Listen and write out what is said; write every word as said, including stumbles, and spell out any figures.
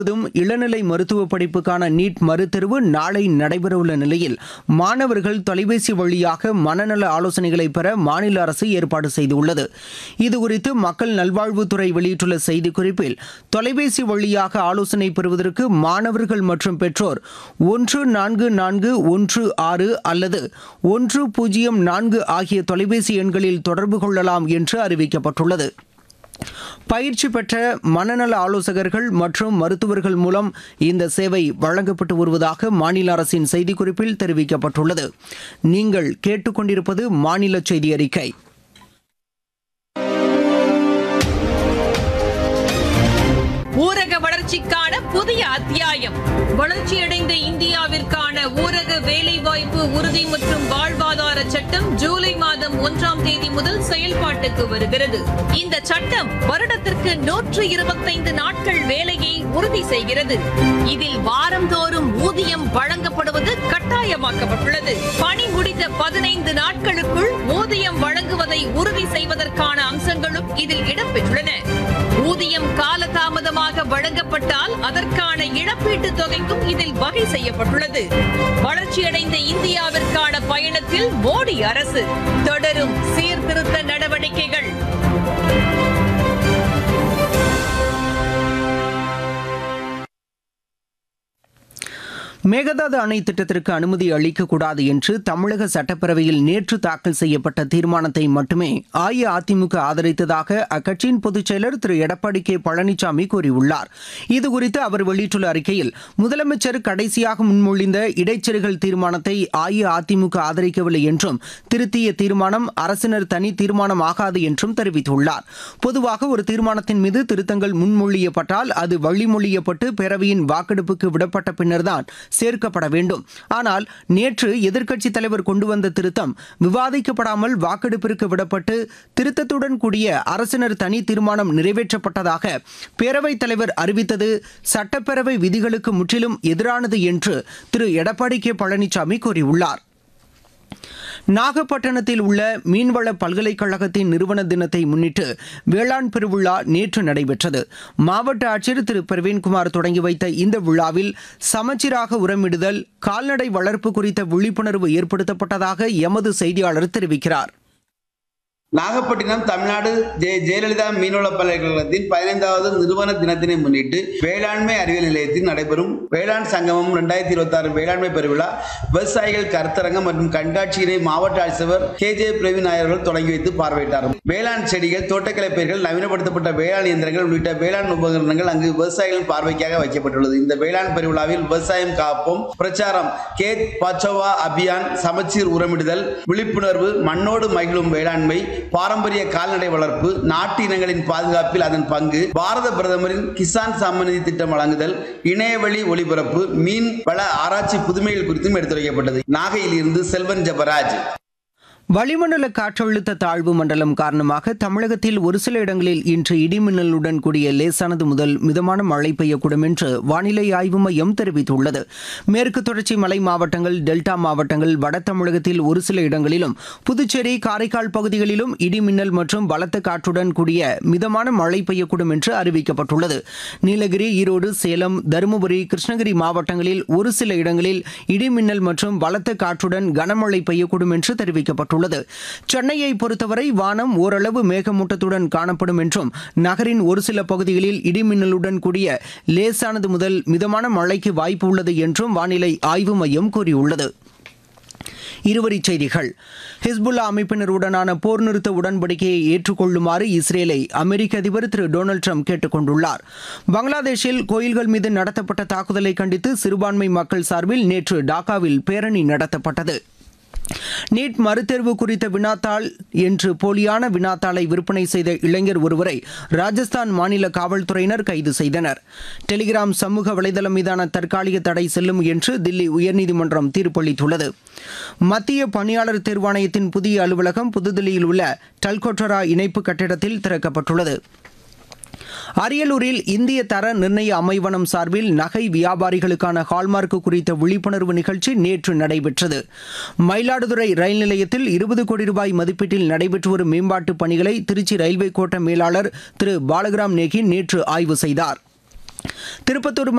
இளநிலை மருத்துவ படிப்புக்கான நீட் மறுதேர்வு நாளை நடைபெறவுள்ள நிலையில் மாணவர்கள் தொலைபேசி வழியாக மனநல ஆலோசனைகளை பெற மாநில அரசு ஏற்பாடு செய்துள்ளது. இதுகுறித்து மக்கள் நல்வாழ்வுத்துறை வெளியிட்டுள்ள செய்திக்குறிப்பில், தொலைபேசி வழியாக ஆலோசனை பெறுவதற்கு மாணவர்கள் மற்றும் பெற்றோர் ஒன்று நான்கு நான்கு ஒன்று ஆறு அல்லது ஒன்று பூஜ்ஜியம் நான்கு ஆகிய தொலைபேசி எண்களில் தொடர்பு கொள்ளலாம் என்று அறிவிக்கப்பட்டுள்ளது. பயிற்சி பெற்ற மனநல ஆலோசகர்கள் மற்றும் மருத்துவர்கள் மூலம் இந்த சேவை வழங்கப்பட்டு வருவதாக மாநில அரசின் செய்திக்குறிப்பில் தெரிவிக்கப்பட்டுள்ளது. நீங்கள் கேட்டுக்கொண்டிருப்பது மாநில செய்தி அறிக்கை. ஊரக வளர்ச்சிக்கான புதிய அத்தியாயம். வளர்ச்சியடைந்த இந்தியாவிற்கான ஊரக வேலைவாய்ப்பு உறுதி மற்றும் வாழ்வாதார சட்டம் ஜூலை மாதம் ஒன்றாம் தேதி முதல் செயல்பாட்டுக்கு வருகிறது. இந்த சட்டம் வருடத்திற்கு நூற்று இருபத்தைந்து நாட்கள் வேலையை உறுதி செய்கிறது. இதில் வாரந்தோறும் ஊதியம் வழங்கப்படுவது கட்டாயமாக்கப்பட்டுள்ளது. பணி முடிந்த பதினைந்து நாட்களுக்குள் ஊதியம் வழங்குவதை உறுதி செய்வதற்கான அம்சங்களும் இதில் இடம்பெற்றுள்ளன. ஊதியம் காலதாமதமாக வழங்கப்பட்டால் அதற்கான இழப்பீட்டுத் தொகைக்கும் இதில் வகை செய்யப்பட்டுள்ளது. வளர்ச்சியடைந்த இந்தியாவிற்கான பயணத்தில் மோடி அரசு தொடரும் சீர்திருத்த நடவடிக்கைகள். மேகதாது அணை திட்டத்திற்கு அனுமதி அளிக்கக்கூடாது என்று தமிழக சட்டப்பேரவையில் நேற்று தாக்கல் செய்யப்பட்ட தீர்மானத்தை மட்டுமே அஇஅதிமுக ஆதரித்ததாக அக்கட்சியின் பொதுச் செயலர் திரு எடப்பாடி கே பழனிசாமி கூறியுள்ளார். இதுகுறித்து அவர் வெளியிட்டுள்ள அறிக்கையில், முதலமைச்சர் கடைசியாக முன்மொழிந்த இடைச்செருகல் தீர்மானத்தை அஇஅதிமுக ஆதரிக்கவில்லை என்றும், திருத்திய தீர்மானம் அரசினர் தனி தீர்மானம் ஆகாது என்றும் தெரிவித்துள்ளார். பொதுவாக ஒரு தீர்மானத்தின் மீது திருத்தங்கள் முன்மொழியப்பட்டால் அது வழிமொழியப்பட்டு பேரவையின் வாக்கெடுப்புக்கு விடப்பட்ட பின்னர்தான் சேர்க்கப்பட வேண்டும். ஆனால் நேற்று எதிர்க்கட்சித் தலைவர் கொண்டு வந்த திருத்தம் விவாதிக்கப்படாமல் வாக்கெடுப்பிற்கு விடப்பட்டு திருத்தத்துடன் கூடிய அரசினர் தனி தீர்மானம் நிறைவேற்றப்பட்டதாக பேரவைத் தலைவர் அறிவித்தது சட்டப்பேரவை விதிகளுக்கு முற்றிலும் எதிரானது என்று திரு எடப்பாடி கே பழனிசாமி கூறியுள்ளார். நாகப்பட்டினத்தில் உள்ள மீன்வள பல்கலைக்கழகத்தின் நிறுவன தினத்தை முன்னிட்டு வேளாண் பெருவிழா நேற்று நடைபெற்றது. மாவட்ட ஆட்சியர் திரு பிரவீன்குமார் தொடங்கி வைத்த இந்த விழாவில் சமச்சீராக உரமிடுதல், கால்நடை வளர்ப்பு குறித்த விழிப்புணர்வு ஏற்படுத்தப்பட்டதாக எமது செய்தியாளர் தெரிவிக்கிறார். நாகப்பட்டினம் தமிழ்நாடு ஜெ ஜெயலலிதா மீன்வள பல்கலைக்கழகத்தின் பதினைந்தாவது நிறுவன தினத்தினை முன்னிட்டு வேளாண்மை அறிவியல் நிலையத்தில் நடைபெறும் வேளாண் சங்கமம் இரண்டாயிரத்தி இருபத்தி ஆறு வேளாண்மை பெருவிழா விவசாயிகள் கருத்தரங்கம் மற்றும் கண்காட்சியினை மாவட்ட ஆட்சியர் கே ஜே பிரவீன் அவர்கள் தொடங்கி வைத்து பார்வையிட்டார். வேளாண் செடிகள், தோட்டக்கலை பயிர்கள், நவீனப்படுத்தப்பட்ட வேளாண் இயந்திரங்கள் உள்ளிட்ட வேளாண் உபகரணங்கள் அங்கு விவசாயிகள் பார்வைக்காக வைக்கப்பட்டுள்ளது. இந்த வேளாண் பெருவிழாவில் விவசாயம் காப்போம் பிரச்சாரம், கேத் பச்சோவா அபியான், சமச்சீர் உரமிடுதல், விழிப்புணர்வு, மண்ணோடு மகிழும் வேளாண்மை, பாரம்பரிய கால்நடை வளர்ப்பு, நாட்டு இனங்களின் பாதுகாப்பில் அதன் பங்கு, பாரத பிரதமரின் கிசான் சம்மான் நிதி திட்டம் வழங்குதல், இணையவழி ஒளிபரப்பு, மீன் வள ஆராய்ச்சி புதுமைகள் குறித்தும் எடுத்துரைக்கப்பட்டது. நாகையில் இருந்து செல்வன் ஜபராஜ். வளிமண்டல காற்றழுத்த தாழ்வு மண்டலம் காரணமாக தமிழகத்தில் ஒரு சில இடங்களில் இன்று இடிமின்னலுடன் கூடிய லேசானது முதல் மிதமான மழை பெய்யக்கூடும் என்று வானிலை ஆய்வு மையம் தெரிவித்துள்ளது. மேற்கு தொடர்ச்சி மலை மாவட்டங்கள், டெல்டா மாவட்டங்கள், வட தமிழகத்தில் ஒரு சில இடங்களிலும், புதுச்சேரி, காரைக்கால் பகுதிகளிலும் இடிமின்னல் மற்றும் பலத்த காற்றுடன் கூடிய மிதமான மழை பெய்யக்கூடும் என்று அறிவிக்கப்பட்டுள்ளது. நீலகிரி, ஈரோடு, சேலம், தருமபுரி, கிருஷ்ணகிரி மாவட்டங்களில் ஒரு சில இடங்களில் இடிமின்னல் மற்றும் பலத்த காற்றுடன் கனமழை பெய்யக்கூடும் என்று தெரிவிக்கப்பட்டுள்ளது. சென்னையை பொறுத்தவரை வானம் ஓரளவு மேகமூட்டத்துடன் காணப்படும் என்றும், நகரின் ஒரு சில பகுதிகளில் இடிமின்னலுடன் கூடிய லேசானது முதல் மிதமான மழைக்கு வாய்ப்பு உள்ளது என்றும் வானிலை ஆய்வு மையம் கூறியுள்ளது. இருவரிச் செய்திகள். ஹிஸ்புல்லா அமைப்பினருடனான போர் நிறுத்த உடன்படிக்கையை ஏற்றுக்கொள்ளுமாறு இஸ்ரேலை அமெரிக்க அதிபர் திரு டொனால்டு ட்ரம்ப் கேட்டுக் கொண்டுள்ளார். பங்களாதேஷில் கோயில்கள் மீது நடத்தப்பட்ட தாக்குதலை கண்டித்து சிறுபான்மை மக்கள் சார்பில் நேற்று டாக்காவில் பேரணி நடத்தப்பட்டது. நீட் மறுதேர்வு குறித்த வினாத்தாள் என்று போலியான வினாத்தாளை விற்பனை செய்த இளைஞர் ஒருவரை ராஜஸ்தான் மாநில காவல்துறையினர் கைது செய்தனர். டெலிகிராம் சமூக வலைதளம் மீதான தற்காலிக தடை செல்லும் என்று தில்லி உயர்நீதிமன்றம் தீர்ப்பளித்துள்ளது. மத்திய பணியாளர் தேர்வாணையத்தின் புதிய அலுவலகம் புதுதில்லியில் உள்ள டல்கோட்டரா இணைப்பு கட்டிடத்தில் திறக்கப்பட்டுள்ளது. அரியலூரில் இந்திய தர நிர்ணய அமைவனம் சார்பில் நகை வியாபாரிகளுக்கான ஹால்மார்க் குறித்த விழிப்புணர்வு நிகழ்ச்சி நேற்று நடைபெற்றது. மயிலாடுதுறை ரயில் நிலையத்தில் இருபது கோடி ரூபாய் மதிப்பீட்டில் நடைபெற்று வரும் மேம்பாட்டுப் பணிகளை திருச்சி ரயில்வே கோட்ட மேலாளர் திரு பாலகிராம் நேகி நேற்று ஆய்வு செய்தார். திருப்பத்தூர்